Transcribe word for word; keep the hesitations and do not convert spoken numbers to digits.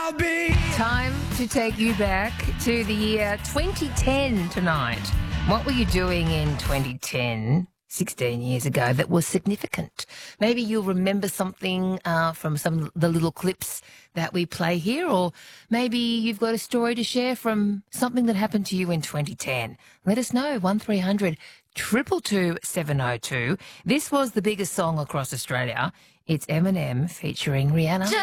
I'll be. Time to take you back to the year twenty ten tonight. What were you doing in twenty ten, sixteen years ago, that was significant? Maybe you'll remember something uh, from some of the little clips that we play here, or maybe you've got a story to share from something that happened to you in twenty ten. Let us know, one three hundred two two two seven oh two. This was the biggest song across Australia. It's Eminem featuring Rihanna.